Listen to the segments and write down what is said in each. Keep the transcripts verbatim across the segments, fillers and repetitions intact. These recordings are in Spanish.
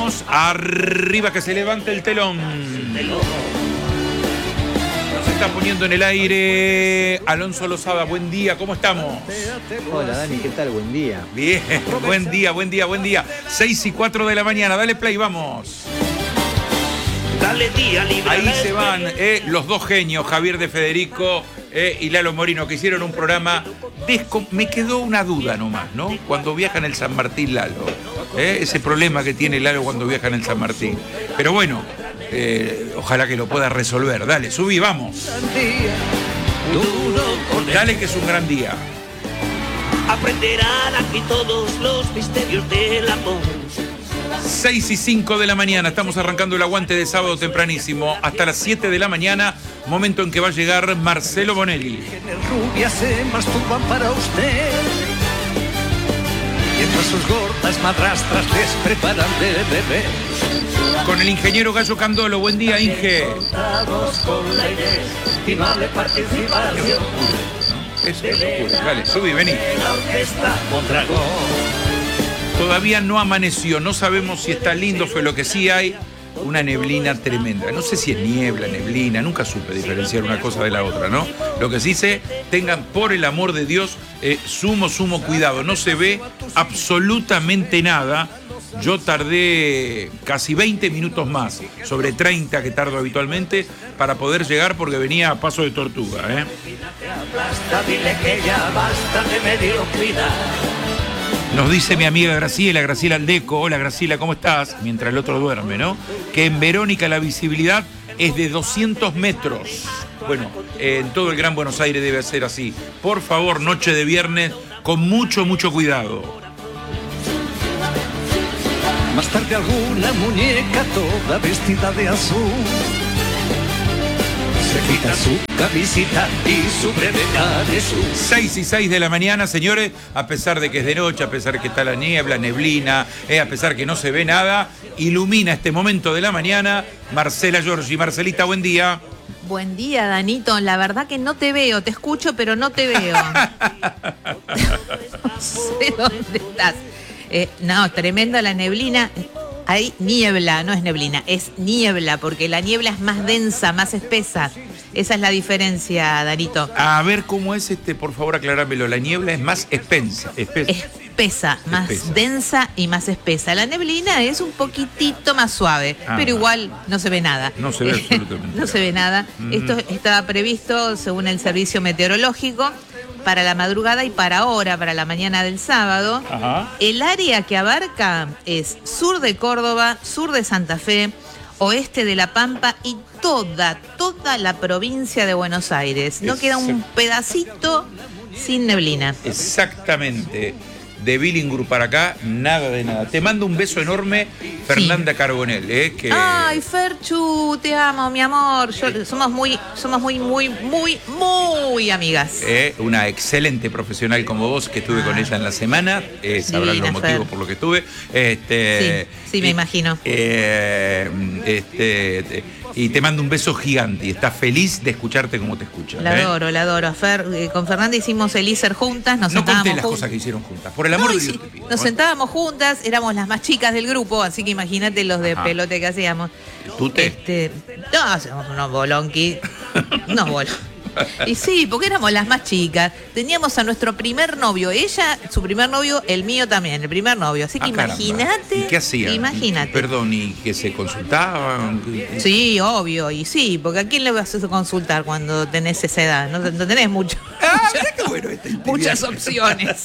vamos. Arriba, que se levante el telón. Nos está poniendo en el aire Alonso Lozada. Buen día, ¿cómo estamos? Hola Dani, ¿qué tal? Buen día. Bien, buen día, buen día, buen día. seis y cuatro de la mañana, dale play, vamos. Dale día, libre. Ahí se van eh, los dos genios, Javier de Federico eh, y Lalo Morino, que hicieron un programa. Desco- Me quedó una duda nomás, ¿no? Cuando viaja en el San Martín, Lalo. Eh, ese problema que tiene Lalo cuando viaja en el San Martín. Pero bueno, eh, ojalá que lo pueda resolver. Dale, subí, vamos. Dale, que es un gran día. Aprenderán aquí todos los misterios del amor. seis y cinco de la mañana, estamos arrancando el aguante de sábado tempranísimo. Hasta las siete de la mañana, momento en que va a llegar Marcelo Bonelli. Rubias se masturban para usted, mientras sus gordas madrastras les preparan de beber. Con el ingeniero Gallo Candolo, buen día, Inge. Con la inestimable participación Es locura. Dale, subí, vení. de la orquesta Mondragón. Todavía no amaneció, no sabemos si está lindo, fue lo que sí hay. Una neblina tremenda. No sé si es niebla, neblina, nunca supe diferenciar una cosa de la otra, ¿no? Lo que sí sé, tengan por el amor de Dios eh, sumo, sumo cuidado. No se ve absolutamente nada. Yo tardé casi veinte minutos más, sobre treinta que tardo habitualmente, para poder llegar porque venía a paso de tortuga, ¿eh? Basta, dile que ya basta de mediocridad. Nos dice mi amiga Graciela, Graciela Aldeco. Hola Graciela, ¿cómo estás? Mientras el otro duerme, ¿no? Que en Verónica la visibilidad es de doscientos metros. Bueno, en todo el Gran Buenos Aires debe ser así. Por favor, noche de viernes, con mucho, mucho cuidado. Más tarde alguna muñeca toda vestida de azul se quita su camisita y su breve canesú. seis y seis de la mañana, señores, a pesar de que es de noche, a pesar que está la niebla, neblina, eh, a pesar que no se ve nada, ilumina este momento de la mañana Marcela Giorgi. Marcelita, buen día. Buen día, Danito. La verdad que no te veo, te escucho, pero no te veo. No sé dónde estás. Eh, no, tremenda la neblina. Hay niebla, no es neblina, es niebla, porque la niebla es más densa, más espesa. Esa es la diferencia, Danito. A ver cómo es este, por favor, aclarámelo. La niebla es más espesa. Espesa, espesa más espesa. densa y más espesa. La neblina es un poquitito más suave, ah, pero igual no se ve nada. No se ve absolutamente. No se ve nada. Mm. Esto estaba previsto, según el servicio meteorológico, para la madrugada y para ahora, para la mañana del sábado. Ajá. El área que abarca es sur de Córdoba, sur de Santa Fe, oeste de La Pampa y toda, toda la provincia de Buenos Aires. No queda un pedacito sin neblina. Exactamente. De Billingur para acá, nada de nada. Te mando un beso enorme, Fernanda sí. Carbonell. Eh, que... Ay, Ferchu, te amo, mi amor. Yo, somos muy, somos muy, muy, muy, muy amigas. Eh, una excelente profesional como vos, que estuve ah. con ella en la semana. Eh, sabrán los motivos Fer. por los que estuve. Este, sí, sí, me y, imagino. Eh, este, y te mando un beso gigante. Y está feliz de escucharte como te escucha. La ¿eh? adoro, la adoro. Fer, eh, con Fernanda hicimos el I S E R juntas. Nos no conté las juntas. cosas que hicieron juntas. Por el amor no, de Dios sí, te pido. Nos sentábamos juntas, éramos las más chicas del grupo, así que imagínate los de Ajá. pelote que hacíamos. ¿Tú te? Este, no, hacemos unos bolonqui. unos bolonqui. Y sí, porque éramos las más chicas. Teníamos a nuestro primer novio. Ella, su primer novio, el mío también, el primer novio. Así que ah, imagínate. ¿Y qué hacían? Imagínate. Perdón, ¿y que se consultaban? Sí, obvio, y sí, porque ¿a quién le vas a consultar cuando tenés esa edad? No, no tenés mucho. Ah, mirá qué bueno este muchas opciones.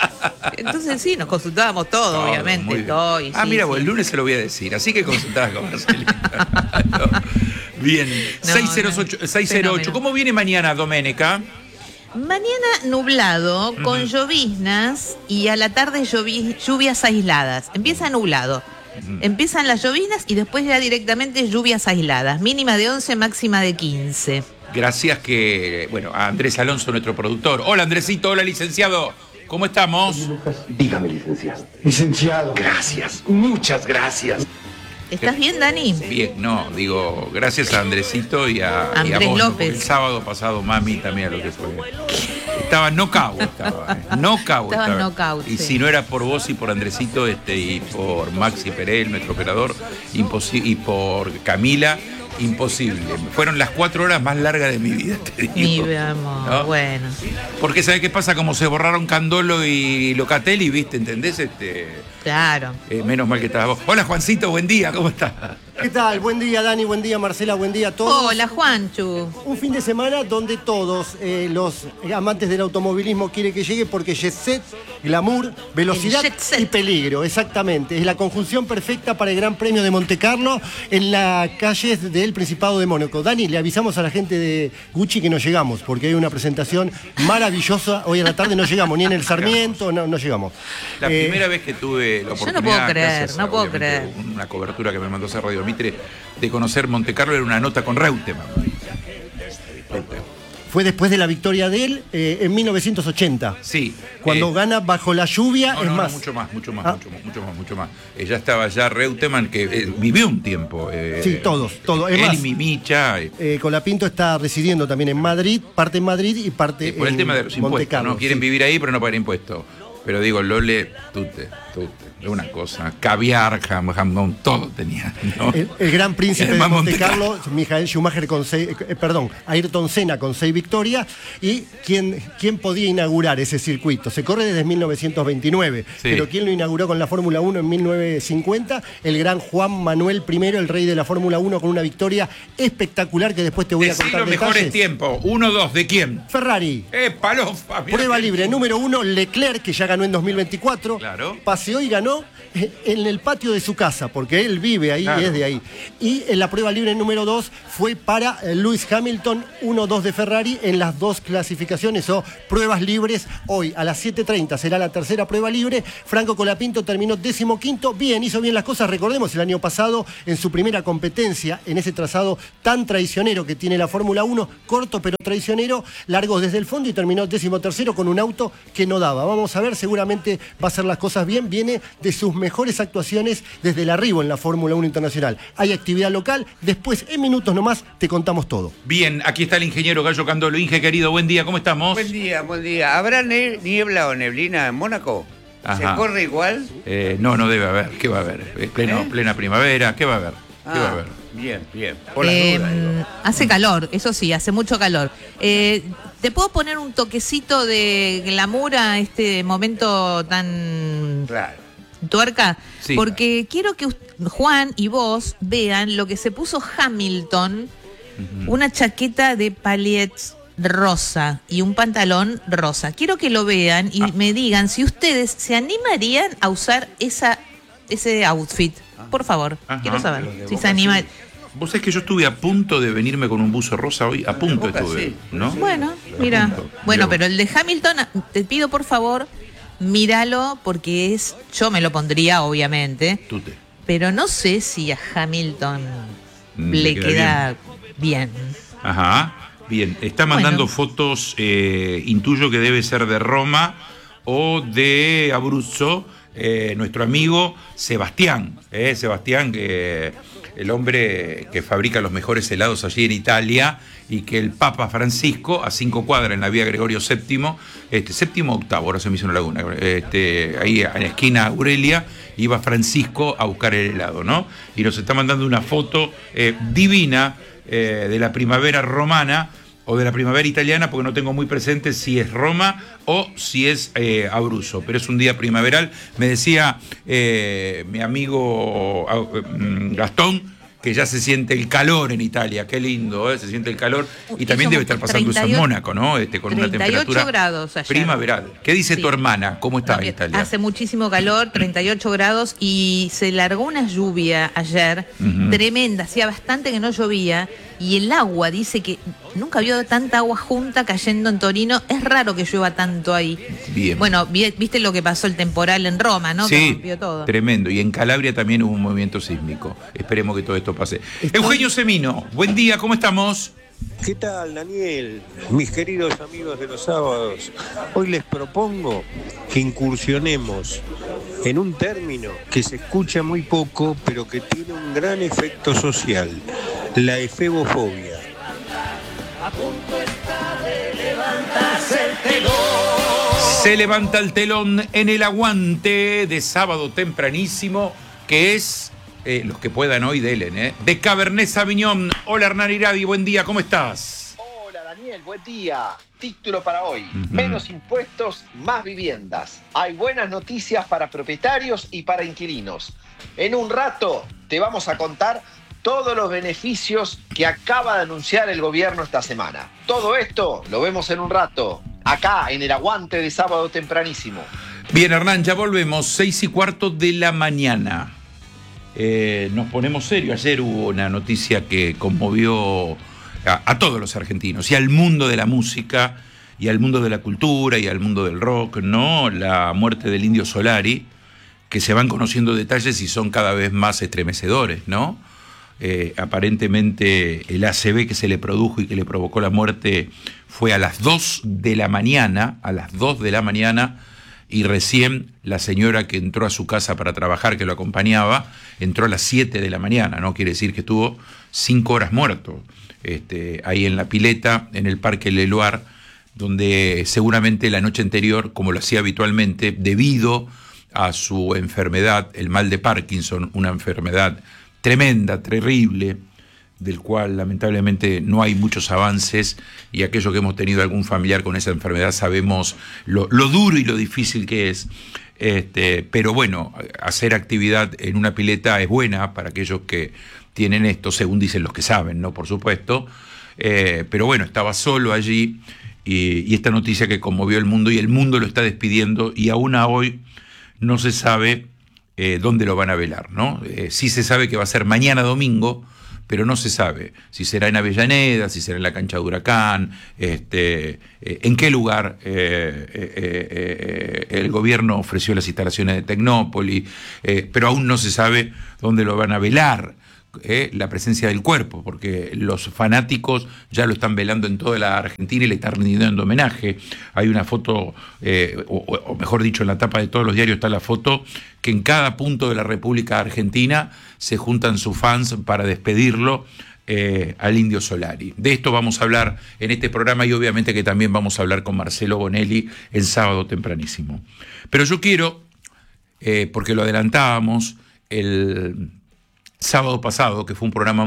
Entonces sí, nos consultábamos todo, todo obviamente. Todo, y ah, sí, mira, sí. Vos, el lunes se lo voy a decir, así que consultabas con Marcelita. No. Bien, no, seis cero ocho, no, seis cero ocho. ¿Cómo viene mañana, Doménica? Mañana nublado, uh-huh. con lloviznas y a la tarde llovi- lluvias aisladas. Empieza nublado. Uh-huh. Empiezan las lloviznas y después ya directamente lluvias aisladas. Mínima de once, máxima de quince. Gracias que, bueno, a Andrés Alonso, nuestro productor. Hola, Andresito, hola, licenciado. ¿Cómo estamos? Lucas, dígame, licenciado. Licenciado. Gracias, muchas gracias. ¿Estás bien, Dani? Bien, no, digo, gracias a Andresito y a, Andrés y a vos, López. ¿no? El sábado pasado, mami, también a lo que fue. Estaba knockout, estaba, eh. knockout. Estaba estaba. knockout, Y sí. si no era por vos y por Andresito este, y por Maxi Perel, nuestro operador, imposi- y por Camila, imposible. Fueron las cuatro horas más largas de mi vida, te digo. Mi amor, ¿No? bueno. Porque ¿sabes qué pasa? Como se borraron Candolo y Locatelli, ¿viste? ¿Entendés? Este, Claro. eh, menos mal que estabas vos. Hola, Juancito, buen día, ¿cómo estás? ¿Qué tal? Buen día, Dani, buen día, Marcela, buen día a todos. Hola, Juanchu. Un fin de semana donde todos eh, los amantes del automovilismo quieren que llegue porque jet set, glamour, velocidad El jet set. y peligro, exactamente. Es la conjunción perfecta para el Gran Premio de Montecarlo en las calles del Principado de Mónaco. Dani, le avisamos a la gente de Gucci que no llegamos porque hay una presentación maravillosa. Hoy a la tarde no llegamos, ni en el Sarmiento, no, no llegamos. La Eh, primera vez que tuve la Yo no oportunidad, puedo creer, gracias no a, puedo obviamente, creer. una cobertura que me mandó hacer Radio Mitre, de conocer Monte Carlo, era una nota con Reutemann. Reutemann. Fue después de la victoria de él eh, en mil novecientos ochenta. Sí. Cuando eh, gana bajo la lluvia, no, es no, no, más. mucho más, mucho más, Ah. mucho más, mucho más, mucho más. Eh, ya estaba ya Reutemann, que eh, vivió un tiempo. eh, Sí, todos, todos. Es Él más, y Mimicha. eh, Eh, Colapinto está residiendo también en Madrid, parte en Madrid y parte eh, por el en tema de los impuestos, Montecarlo, ¿no? Quieren sí. vivir ahí, pero no pagar impuestos. Pero digo, Lole, tute, tute. Es una cosa. Caviar, jam, jamón, todo tenía. ¿no? El, el gran príncipe de Además, Monte Monte Carlo, Michael Schumacher con seis, eh, perdón, Ayrton Senna con seis victorias. ¿Y quién, quién podía inaugurar ese circuito? Se corre desde mil novecientos veintinueve, Sí. pero ¿quién lo inauguró con la Fórmula uno en mil novecientos cincuenta? El gran Juan Manuel I, el rey de la Fórmula uno, con una victoria espectacular que después te voy a Decí contar los mejores detalles. tiempos. Uno, dos, ¿de quién? Ferrari. Eh, palofa. mirá Prueba qué libre, lindo. número uno, Leclerc, que ya ganó en dos mil veinticuatro. Claro. Paseó y ganó eh, en el patio de su casa, porque él vive ahí Claro. y es de ahí. Y en la prueba libre número dos fue para eh, Lewis Hamilton, uno dos de Ferrari, en las dos clasificaciones o pruebas libres. Hoy a las siete treinta será la tercera prueba libre. Franco Colapinto terminó decimoquinto. Bien, hizo bien las cosas. Recordemos el año pasado, en su primera competencia, en ese trazado tan traicionero que tiene la Fórmula uno, corto pero traicionero, largó desde el fondo y terminó decimotercero con un auto que no daba. Vamos a ver, seguramente va a hacer las cosas bien. Viene de sus mejores actuaciones desde el arribo en la Fórmula uno Internacional. Hay actividad local. Después, en minutos nomás, te contamos todo. Bien, aquí está el ingeniero Gallo Candolo. Inge, querido, buen día, ¿cómo estamos? Buen día, buen día. ¿Habrá ne- niebla o neblina en Mónaco? Ajá. ¿Se corre igual? Eh, no, no debe haber. ¿Qué va a haber? Eh, Pleno, ¿Eh? Plena primavera. ¿Qué va a haber? ¿Qué va a Ah, haber? bien, bien. Por las Eh, dudas, digo. hace calor, eso sí, hace mucho calor. Eh, ¿Te puedo poner un toquecito de glamour a este momento tan Claro. tuerca? Sí. Porque quiero que ust- Juan y vos vean lo que se puso Hamilton, una chaqueta de palets rosa y un pantalón rosa. Quiero que lo vean y Ah. me digan si ustedes se animarían a usar esa, ese outfit. Por favor, Ajá. quiero saber Los de si Boca se animan. sí. Vos sabés que yo estuve a punto de venirme con un buzo rosa hoy, a punto Boca estuve, sí. ¿no? Bueno, mira. punto. Bueno, Mirá pero el de Hamilton, te pido por favor, míralo porque es, yo me lo pondría obviamente, Tute. pero no sé si a Hamilton Mm, le le queda queda bien. Ajá. Bien, está mandando Bueno. fotos, eh, intuyo que debe ser de Roma o de Abruzzo, eh, nuestro amigo Sebastián, eh, Sebastián, que el hombre que fabrica los mejores helados allí en Italia y que el Papa Francisco, a cinco cuadras en la vía Gregorio séptimo, este, séptimo octavo, ahora se me hizo una laguna, este, ahí en la esquina Aurelia, iba Francisco a buscar el helado, ¿no? Y nos está mandando una foto eh, divina eh, de la primavera romana o de la primavera italiana, porque no tengo muy presente si es Roma o si es eh, Abruzzo, pero es un día primaveral. Me decía eh, mi amigo eh, Gastón que ya se siente el calor en Italia, qué lindo, ¿eh? Se siente el calor y también Hizo debe estar pasando eso en treinta y ocho Mónaco, ¿no? Este, con una treinta y ocho temperatura grados ayer. primaveral. ¿Qué dice Sí. tu hermana? ¿Cómo está También Italia? hace muchísimo calor, treinta y ocho grados, y se largó una lluvia ayer Ujú. tremenda, hacía bastante que no llovía, y el agua, dice que nunca vio tanta agua junta cayendo en Torino, es raro que llueva tanto ahí. Bien. Bueno, vi- viste lo que pasó el temporal en Roma, ¿no? Que Sí, rompió todo. tremendo. Y en Calabria también hubo un movimiento sísmico. Esperemos que todo esto pase. Estoy- Eugenio Semino, buen día, ¿cómo estamos? ¿Qué tal, Daniel? Mis queridos amigos de los sábados, hoy les propongo que incursionemos en un término que se escucha muy poco, pero que tiene un gran efecto social, la efebofobia. A punto está de levantarse el telón. Se levanta el telón en el aguante de sábado tempranísimo, que es, eh, los que puedan hoy delen, ¿eh? de Cabernet Sauvignon. Hola Hernán Iradi, buen día, ¿cómo estás? Hola Daniel, buen día. Título para hoy, uh-huh. Menos impuestos, más viviendas. Hay buenas noticias para propietarios y para inquilinos. En un rato te vamos a contar todos los beneficios que acaba de anunciar el gobierno esta semana. Todo esto lo vemos en un rato, acá en el aguante de sábado tempranísimo. Bien, Hernán, ya volvemos, seis y cuarto de la mañana. Eh, nos ponemos serios. Ayer hubo una noticia que conmovió a, a todos los argentinos y al mundo de la música y al mundo de la cultura y al mundo del rock, ¿no? La muerte del Indio Solari, que se van conociendo detalles y son cada vez más estremecedores, ¿no? Eh, aparentemente el A C V que se le produjo y que le provocó la muerte fue a las dos de la mañana, a las dos de la mañana, y recién la señora que entró a su casa para trabajar, que lo acompañaba, entró a las siete de la mañana, ¿no? Quiere decir que estuvo cinco horas muerto, este, ahí en la pileta, en el Parque Leloir, donde seguramente la noche anterior, como lo hacía habitualmente, debido a su enfermedad, el mal de Parkinson, una enfermedad tremenda, terrible, del cual lamentablemente no hay muchos avances, y aquellos que hemos tenido algún familiar con esa enfermedad sabemos lo, lo duro y lo difícil que es. Este, pero bueno, hacer actividad en una pileta es buena para aquellos que tienen esto, según dicen los que saben, ¿no? Por supuesto. Eh, pero bueno, estaba solo allí y, y esta noticia que conmovió el mundo, y el mundo lo está despidiendo, y aún a hoy no se sabe Eh, dónde lo van a velar, ¿no? Eh, sí se sabe que va a ser mañana domingo, pero no se sabe si será en Avellaneda, si será en la cancha de Huracán, este, eh, en qué lugar eh, eh, eh, eh, el gobierno ofreció las instalaciones de Tecnópolis, eh, pero aún no se sabe dónde lo van a velar. Eh, la presencia del cuerpo, porque los fanáticos ya lo están velando en toda la Argentina y le están rindiendo homenaje. Hay una foto, eh, o, o mejor dicho, en la tapa de todos los diarios está la foto, que en cada punto de la República Argentina se juntan sus fans para despedirlo eh, al Indio Solari. De esto vamos a hablar en este programa, y obviamente que también vamos a hablar con Marcelo Bonelli el sábado tempranísimo. Pero yo quiero, eh, porque lo adelantábamos, el sábado pasado, que fue un programa